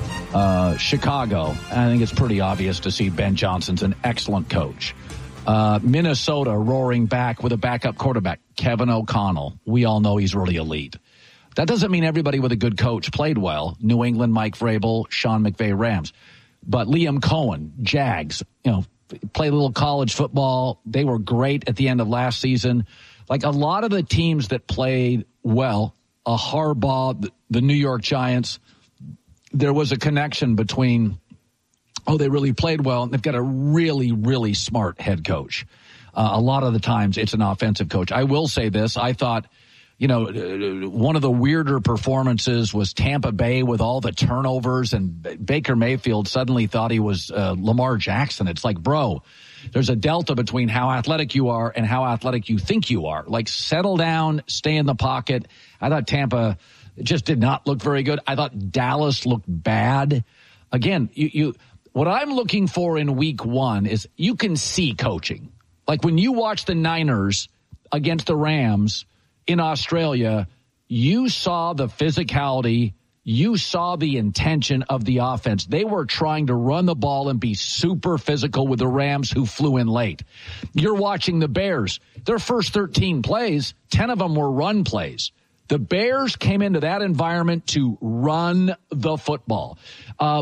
Uh, Chicago, I think it's pretty obvious to see Ben Johnson's an excellent coach. Uh, Minnesota roaring back with a backup quarterback, Kevin O'Connell. We all know he's really elite. That doesn't mean everybody with a good coach played well. New England, Mike Vrabel, Sean McVay, Rams. But Liam Cohen, Jags, you know, played a little college football. They were great at the end of last season. Like a lot of the teams that played well, a Harbaugh, the New York Giants, there was a connection between, oh, they really played well, and they've got a really, really smart head coach. Uh, a lot of the times it's an offensive coach. I will say this. I thought, you know, one of the weirder performances was Tampa Bay with all the turnovers, and Baker Mayfield suddenly thought he was uh, Lamar Jackson. It's like, bro, there's a delta between how athletic you are and how athletic you think you are. Like, settle down, stay in the pocket. I thought Tampa just did not look very good. I thought Dallas looked bad. Again, you, you what I'm looking for in week one is you can see coaching. Like when you watch the Niners against the Rams in Australia, you saw the physicality, you saw the intention of the offense. They were trying to run the ball and be super physical with the Rams, who flew in late. You're watching the Bears. Their first thirteen plays, ten of them were run plays. The Bears came into that environment to run the football. Uh,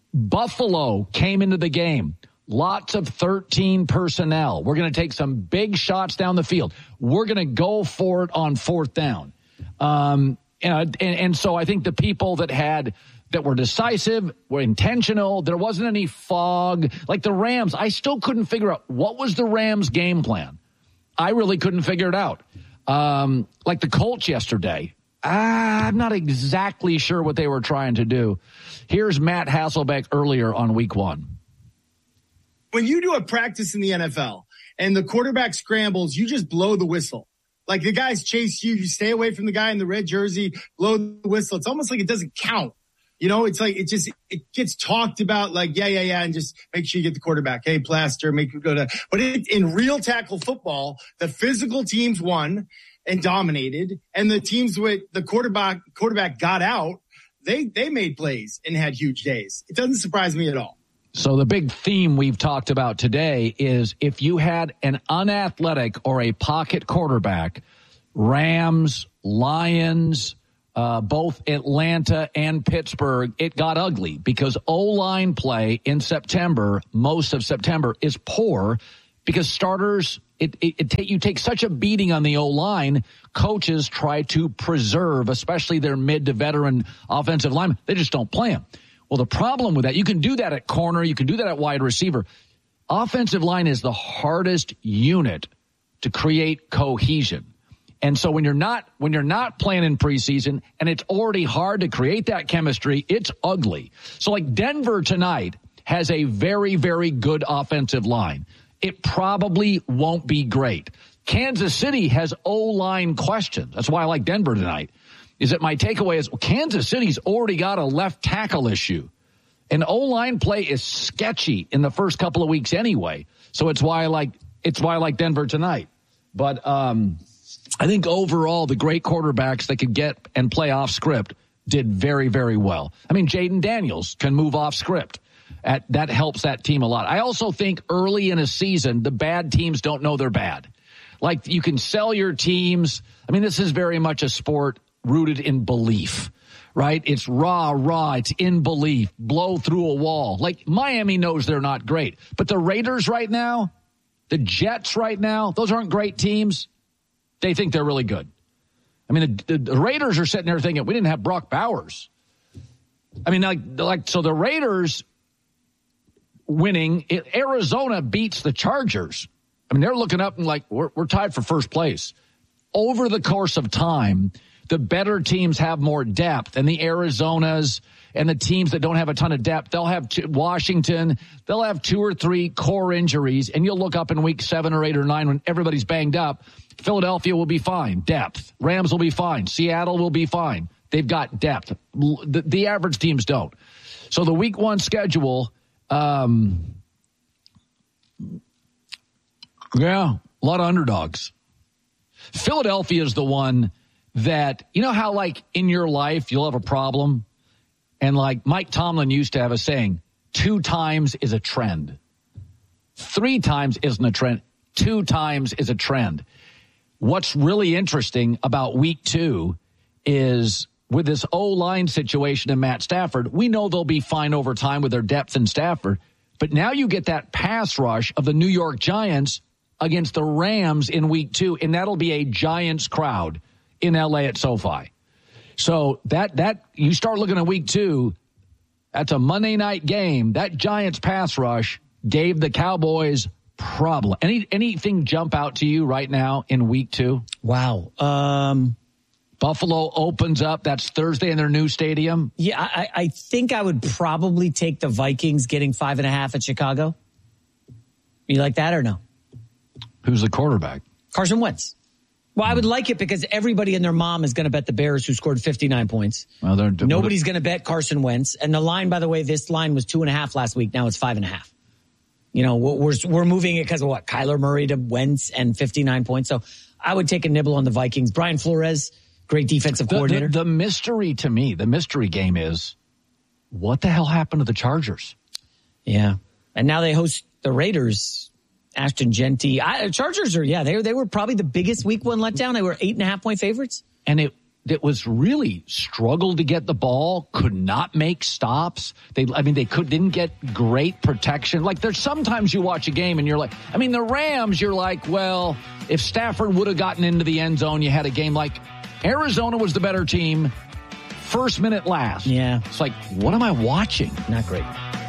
Buffalo came into the game. Lots of thirteen personnel. We're going to take some big shots down the field. We're going to go for it on fourth down. Um, and, and, and so I think the people that had that were decisive, were intentional. There wasn't any fog. Like the Rams, I still couldn't figure out what was the Rams' game plan. I really couldn't figure it out. Um, like the Colts yesterday. I'm not exactly sure what they were trying to do. Here's Matt Hasselbeck earlier on week one. When you do a practice in the N F L and the quarterback scrambles, you just blow the whistle. Like the guys chase you, you stay away from the guy in the red jersey, blow the whistle. It's almost like it doesn't count. You know, it's like, it just, it gets talked about like, yeah, yeah, yeah. And just make sure you get the quarterback. Hey, plaster, make it go to, but it, in real tackle football, the physical teams won and dominated, and the teams with the quarterback, quarterback got out. They, they made plays and had huge days. It doesn't surprise me at all. So the big theme we've talked about today is if you had an unathletic or a pocket quarterback, Rams, Lions, uh, both Atlanta and Pittsburgh, it got ugly because O-line play in September, most of September, is poor because starters, it, it, it take, you take such a beating on the O-line. Coaches try to preserve, especially their mid to veteran offensive linemen. They just don't play them. Well, the problem with that, you can do that at corner, you can do that at wide receiver. Offensive line is the hardest unit to create cohesion. And so when you're not, when you're not playing in preseason and it's already hard to create that chemistry, it's ugly. So like Denver tonight has a very, very good offensive line. It probably won't be great. Kansas City has O-line questions. That's why I like Denver tonight. Is that my takeaway is well, Kansas City's already got a left tackle issue. And O-line play is sketchy in the first couple of weeks anyway. So it's why I like it's why I like Denver tonight. But um, I think overall the great quarterbacks that could get and play off script did very, very well. I mean, Jaden Daniels can move off script. At, that helps that team a lot. I also think early in a season, the bad teams don't know they're bad. Like you can sell your teams. I mean, this is very much a sport rooted in belief, right? It's raw, raw. It's in belief. Blow through a wall. Like Miami knows they're not great, but the Raiders right now, the Jets right now, those aren't great teams. They think they're really good. I mean, the, the Raiders are sitting there thinking we didn't have Brock Bowers. I mean, like, like so the Raiders winning, it, Arizona beats the Chargers. I mean, they're looking up and like, we're, we're tied for first place. Over the course of time, the better teams have more depth, and the Arizonas and the teams that don't have a ton of depth, they'll have two, Washington, they'll have two or three core injuries, and you'll look up in week seven or eight or nine when everybody's banged up. Philadelphia will be fine, depth. Rams will be fine. Seattle will be fine. They've got depth. The, the average teams don't. So the week one schedule, um, yeah, a lot of underdogs. Philadelphia is the one that, you know how like in your life you'll have a problem? And like Mike Tomlin used to have a saying, two times is a trend. Three times isn't a trend. Two times is a trend. What's really interesting about week two is with this O-line situation in Matt Stafford, we know they'll be fine over time with their depth in Stafford. But now you get that pass rush of the New York Giants against the Rams in week two, and that'll be a Giants crowd in L A at SoFi. So that, that you start looking at week two, that's a Monday night game. That Giants pass rush gave the Cowboys problem. Any, anything jump out to you right now in week two? Wow. Um, Buffalo opens up. That's Thursday in their new stadium. Yeah, I, I think I would probably take the Vikings getting five and a half at Chicago. You like that or no? Who's the quarterback? Carson Wentz. Well, I would like it because everybody and their mom is going to bet the Bears, who scored fifty-nine points. Well, they're, Nobody's going to bet Carson Wentz. And the line, by the way, this line was two and a half last week. Now it's five and a half. You know, we're we're moving it because of what? Kyler Murray to Wentz and fifty-nine points. So I would take a nibble on the Vikings. Brian Flores, great defensive the, coordinator. The, the mystery to me, the mystery game is, what the hell happened to the Chargers? Yeah. And now they host the Raiders. Ashton Genty. I, Chargers are, yeah, they, they were probably the biggest week one letdown. They were eight and a half point favorites. And it that was really struggled to get the ball, could not make stops. They, I mean, they could didn't get great protection. Like, there's sometimes you watch a game and you're like, I mean, the Rams, you're like, well, if Stafford would have gotten into the end zone, you had a game like Arizona was the better team. First minute last. Yeah. It's like, what am I watching? Not great.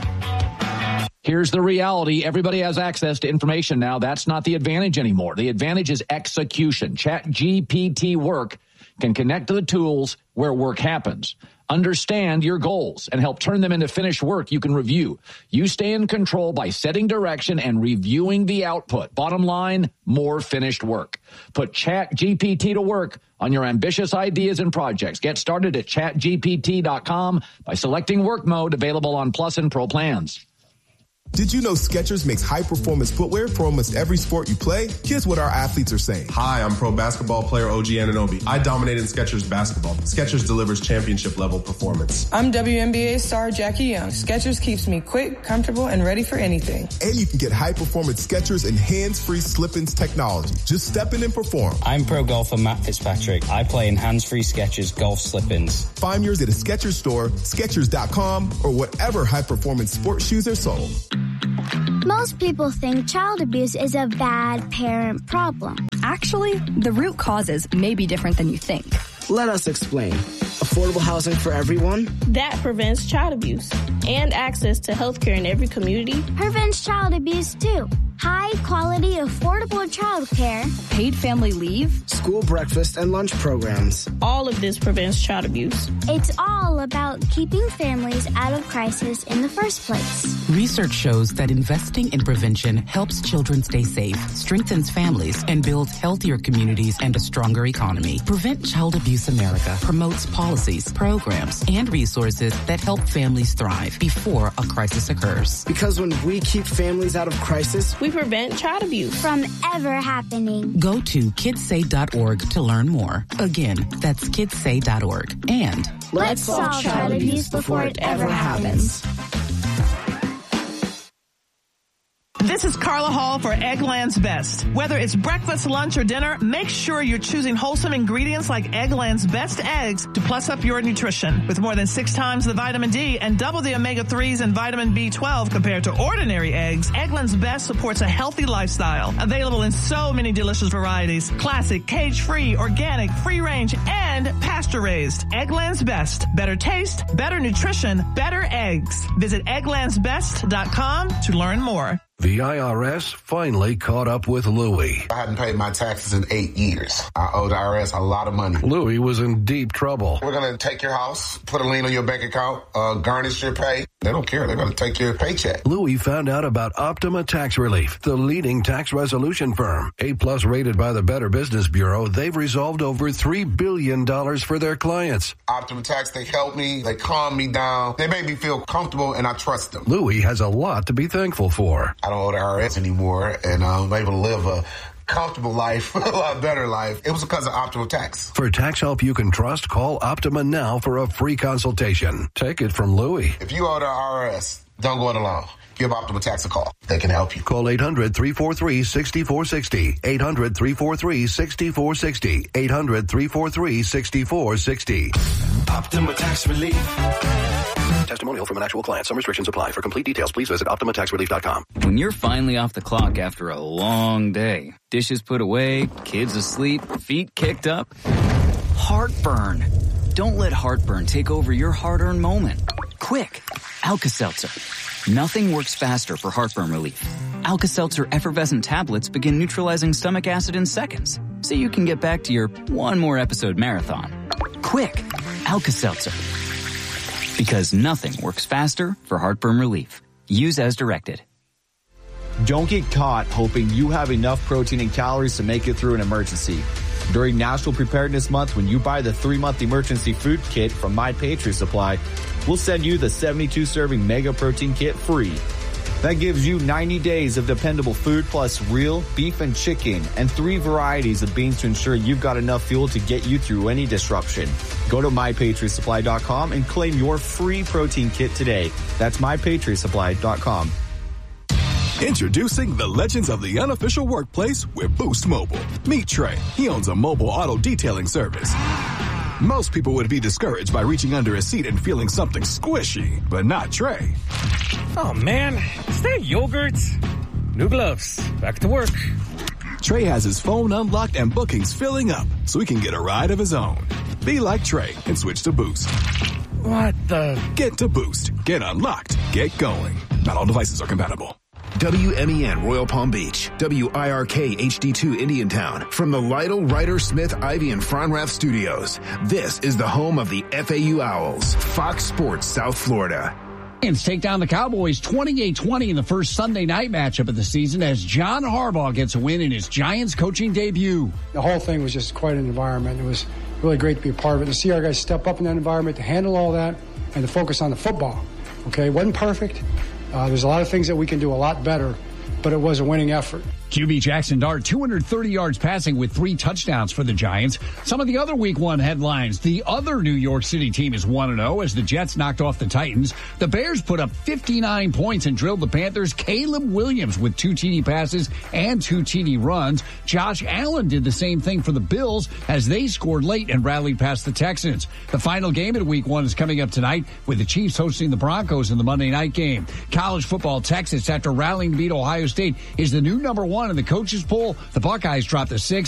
Here's the reality. Everybody has access to information now. That's not the advantage anymore. The advantage is execution. ChatGPT Work can connect to the tools where work happens. Understand your goals and help turn them into finished work you can review. You stay in control by setting direction and reviewing the output. Bottom line, more finished work. Put ChatGPT to work on your ambitious ideas and projects. Get started at chat G P T dot com by selecting work mode, available on Plus and Pro plans. Did you know Skechers makes high-performance footwear for almost every sport you play? Here's what our athletes are saying. Hi, I'm pro basketball player O G Anunoby. I dominated Skechers basketball. Skechers delivers championship-level performance. I'm W N B A star Jackie Young. Skechers keeps me quick, comfortable, and ready for anything. And you can get high-performance Skechers and hands-free slip-ins technology. Just step in and perform. I'm pro golfer Matt Fitzpatrick. I play in hands-free Skechers golf slip-ins. Find yours at a Skechers store, Skechers dot com, or whatever high-performance sports shoes are sold. Most people think child abuse is a bad parent problem. Actually, the root causes may be different than you think. Let us explain. Affordable housing for everyone? That prevents child abuse. And access to health care in every community. Prevents child abuse, too. High quality, affordable child care. Paid family leave. School breakfast and lunch programs. All of this prevents child abuse. It's all about keeping families out of crisis in the first place. Research shows that investing in prevention helps children stay safe, strengthens families, and builds healthier communities and a stronger economy. Prevent Child Abuse America promotes policies, programs, and resources that help families thrive before a crisis occurs. Because when we keep families out of crisis, we prevent child abuse from ever happening. Go to kids say dot org to learn more. Again, that's kids say dot org. And let's solve child abuse before it ever happens. This is Carla Hall for Eggland's Best. Whether it's breakfast, lunch, or dinner, make sure you're choosing wholesome ingredients like Eggland's Best eggs to plus up your nutrition. With more than six times the vitamin D and double the omega threes and vitamin B twelve compared to ordinary eggs, Eggland's Best supports a healthy lifestyle. Available in so many delicious varieties. Classic, cage-free, organic, free-range, and pasture-raised. Eggland's Best. Better taste, better nutrition, better eggs. Visit egglands best dot com to learn more. The I R S finally caught up with Louie. I hadn't paid my taxes in eight years. I owe the I R S a lot of money. Louie was in deep trouble. We're going to take your house, put a lien on your bank account, uh, garnish your pay. They don't care. They're going to take your paycheck. Louie found out about Optima Tax Relief, the leading tax resolution firm. A-plus rated by the Better Business Bureau, they've resolved over three billion dollars for their clients. Optima Tax, they help me. They calm me down. They make me feel comfortable, and I trust them. Louie has a lot to be thankful for. I don't owe the I R S anymore, and I'm able to live a comfortable life, a lot better life. It was because of Optima Tax. For tax help you can trust, call Optima now for a free consultation. Take it from Louie. If you owe the I R S, don't go it alone. Give Optima Tax a call. They can help you. Call eight hundred, three four three, six four six zero. eight hundred, three four three, six four six zero. eight hundred, three four three, six four six zero. Optima Tax Relief. Testimonial from an actual client. Some restrictions apply. For complete details, please visit optima tax relief dot com. When you're finally off the clock after a long day, dishes put away, kids asleep, feet kicked up, heartburn. Don't let heartburn take over your hard-earned moment. Quick, Alka-Seltzer. Nothing works faster for heartburn relief. Alka-Seltzer effervescent tablets begin neutralizing stomach acid in seconds, so you can get back to your one more episode marathon. Quick, Alka-Seltzer. Because nothing works faster for heartburn relief. Use as directed. Don't get caught hoping you have enough protein and calories to make it through an emergency. During National Preparedness Month, when you buy the three-month emergency food kit from My Patriot Supply, we'll send you the seventy-two serving Mega Protein Kit free. That gives you ninety days of dependable food plus real beef and chicken and three varieties of beans to ensure you've got enough fuel to get you through any disruption. Go to my patriot supply dot com and claim your free protein kit today. That's my patriot supply dot com. Introducing the legends of the unofficial workplace with Boost Mobile. Meet Trey. He owns a mobile auto detailing service. Most people would be discouraged by reaching under a seat and feeling something squishy, but not Trey. Oh, man. Is that yogurt? New gloves. Back to work. Trey has his phone unlocked and bookings filling up so he can get a ride of his own. Be like Trey and switch to Boost. What the? Get to Boost. Get unlocked. Get going. Not all devices are compatible. W M E N Royal Palm Beach, W I R K H D two Indiantown, from the Lytle, Ryder, Smith, Ivy, and Fronrath studios. This is the home of the F A U Owls, Fox Sports South Florida. Giants take down the Cowboys twenty-eight twenty in the first Sunday night matchup of the season as John Harbaugh gets a win in his Giants coaching debut. The whole thing was just quite an environment. It was really great to be a part of it, to see our guys step up in that environment, to handle all that, and to focus on the football. Okay, it wasn't perfect. Uh, there's a lot of things that we can do a lot better, but it was a winning effort. Q B Jackson Dart, two hundred thirty yards passing with three touchdowns for the Giants. Some of the other week one headlines. The other New York City team is one and oh as the Jets knocked off the Titans. The Bears put up fifty-nine points and drilled the Panthers. Caleb Williams with two T D passes and two T D runs. Josh Allen did the same thing for the Bills as they scored late and rallied past the Texans. The final game in week one is coming up tonight with the Chiefs hosting the Broncos in the Monday night game. College football, Texas, after rallying to beat Ohio State, is the new number one in the coaches poll. The Buckeyes dropped to six.